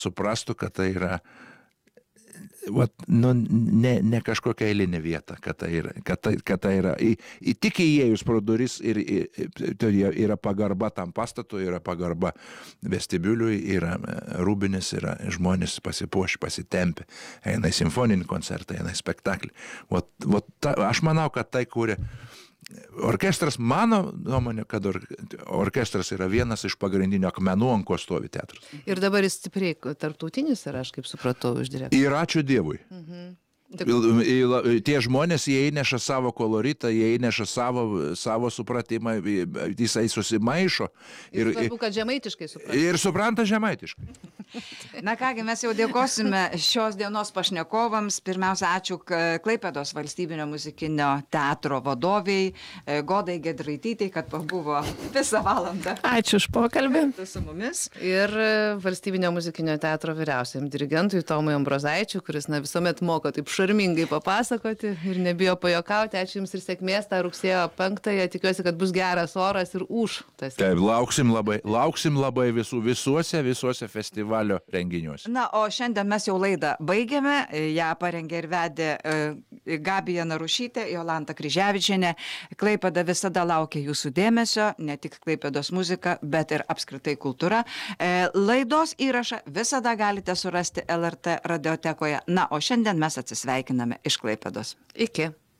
suprastų, kad tai yra ne kažkokia eilinė vieta, kad tai yra tik įėjus pro duris ir yra pagarba tam pastatui, yra pagarba vestibiuliui, yra rūbinis, yra žmonės pasipuoš, pasitempę, eina į simfoninį koncertą, eina į spektaklį. Aš manau, kad tai kūrė orkestras, mano nuomonė, kad orkestras yra vienas iš pagrindinių akmenų, ant ko stovi teatras. Ir dabar jis stipriai tarptautinis yra, aš kaip supratau iš direktoriaus. Ir ačiū Dievui. Tie žmonės, jie įneša savo koloritą, jie įneša savo supratimą, jisai susimaišo. Ir svarbu, kad žemaitiškai supranta. Ir supranta žemaitiškai. Na kągi, mes jau dėkosime šios dienos pašnekovams. Pirmiausia, ačiū Klaipėdos valstybinio muzikinio teatro vadoviai Godai Giedraitytei, kad pabuvo visą valandą. Ačiū už pokalbį. Su mumis. Ir valstybinio muzikinio teatro vyriausiam dirigentui Tomui Ambrozaičiui, kuris visuomet moko taip šarmingai papasakoti ir nebijo pajokauti. Ačiū Jums ir sėkmės tą rugsėjo 5-ąją. Tikiuosi, kad bus geras oras ir Taip, lauksim labai visuose festivalio renginiuose. Na, o šiandien mes jau laidą baigėme. Ją parengė ir vedė Gabija Narušytė, Jolanta Kryževičienė. Klaipėda visada laukia Jūsų dėmesio, ne tik Klaipėdos muzika, bet ir apskritai kultūra. Laidos įrašą visada galite surasti LRT radiotekoje. Na, o šiandien mes atsisveikiname iš Klaipėdos. Iki.